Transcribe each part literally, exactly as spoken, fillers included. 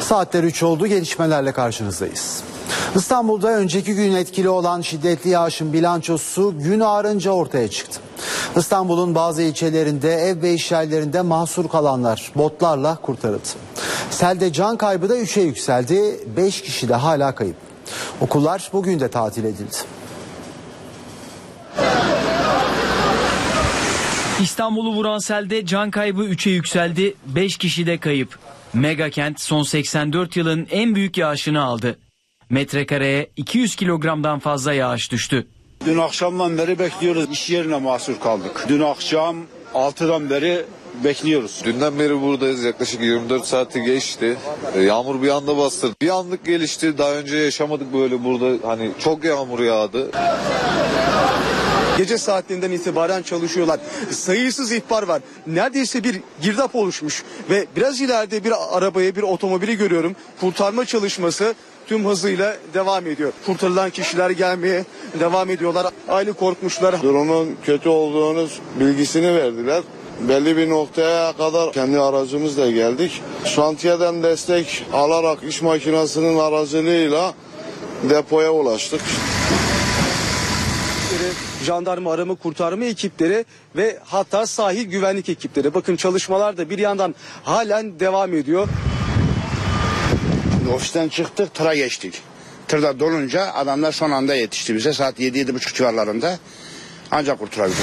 Saatler üç oldu, gelişmelerle karşınızdayız. İstanbul'da önceki gün etkili olan şiddetli yağışın bilançosu gün ağarınca ortaya çıktı. İstanbul'un bazı ilçelerinde ev ve iş yerlerinde mahsur kalanlar botlarla kurtarıldı. Selde can kaybı da üçe yükseldi, beş kişi de hala kayıp. Okullar bugün de tatil edildi. İstanbul'u vuran selde can kaybı üçe yükseldi, beş kişi de kayıp. Mega kent son seksen dört yılın en büyük yağışını aldı. Metrekareye iki yüz kilogramdan fazla yağış düştü. Dün akşamdan beri bekliyoruz. İş yerine mahsur kaldık. Dün akşam altıdan beri bekliyoruz. Dünden beri buradayız. Yaklaşık yirmi dört saati geçti. Yağmur bir anda bastırdı. Bir anlık gelişti. Daha önce yaşamadık böyle burada. Hani çok yağmur yağdı. Gece saatlerinden itibaren çalışıyorlar. Sayısız ihbar var. Neredeyse bir girdap oluşmuş ve biraz ileride bir arabayı, bir otomobili görüyorum. Kurtarma çalışması tüm hızıyla devam ediyor. Kurtarılan kişiler gelmeye devam ediyorlar. Aile korkmuşlar. Durumun kötü olduğunu bilgisini verdiler. Belli bir noktaya kadar kendi aracımızla geldik. Şantiyeden destek alarak iş makinesinin aracılığıyla depoya ulaştık. Jandarma arama kurtarma ekipleri ve hatta sahil güvenlik ekipleri. Bakın çalışmalar da bir yandan halen devam ediyor. Ofisten çıktık, tıra geçtik. Tırda dolunca adamlar son anda yetişti bize. Saat yedi yedi buçuk civarlarında ancak kurtulabildik.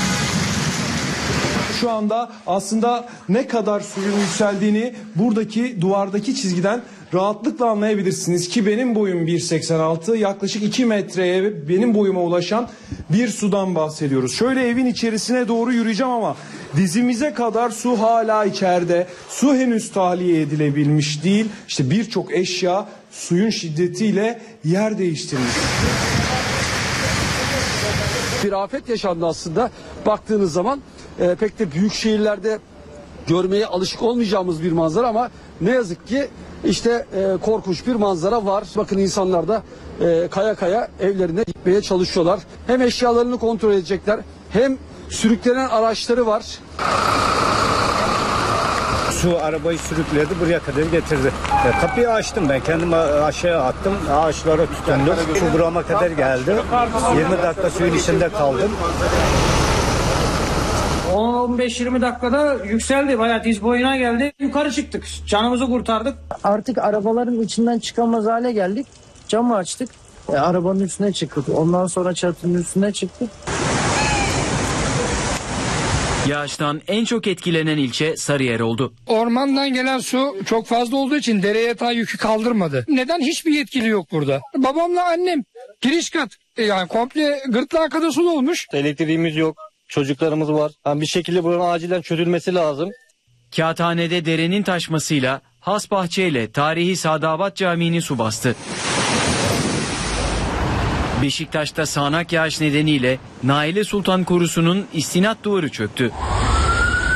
Şu anda aslında ne kadar suyun yükseldiğini buradaki duvardaki çizgiden rahatlıkla anlayabilirsiniz ki benim boyum bir seksen altı, yaklaşık iki metreye benim boyuma ulaşan bir sudan bahsediyoruz. Şöyle evin içerisine doğru yürüyeceğim ama dizimize kadar su hala içeride. Su henüz tahliye edilebilmiş değil. İşte birçok eşya suyun şiddetiyle yer değiştirmiş. Bir afet yaşandı aslında baktığınız zaman e, pek de büyük şehirlerde görmeye alışık olmayacağımız bir manzara ama ne yazık ki işte e, korkunç bir manzara var. Bakın insanlar da e, kaya kaya evlerine gitmeye çalışıyorlar. Hem eşyalarını kontrol edecekler hem sürüklenen araçları var. Su arabayı sürükledi, buraya kadar getirdi. E, kapıyı açtım, ben kendimi aşağıya attım, ağaçlara tutundum. Su burama kadar geldi. yirmi dakika suyun içinde kaldım. on on beş yirmi dakikada yükseldi, bayağı diz boyuna geldi. Yukarı çıktık, canımızı kurtardık. Artık arabaların içinden çıkamaz hale geldik. Camı açtık, e, arabanın üstüne çıktık. Ondan sonra çatının üstüne çıktık. Yağıştan en çok etkilenen ilçe Sarıyer oldu. Ormandan gelen su çok fazla olduğu için dere yatağı yükü kaldırmadı. Neden? Hiçbir yetkili yok burada. Babamla annem giriş kat, yani komple gırtlağa kadar su dolmuş. Elektriğimiz yok. Çocuklarımız var. Yani bir şekilde buranın acilen çözülmesi lazım. Kağıthane'de derenin taşmasıyla Hasbahçe ile tarihi Sadabat Camii'ni su bastı. Beşiktaş'ta sağanak yağış nedeniyle Naile Sultan Korusu'nun istinat duvarı çöktü.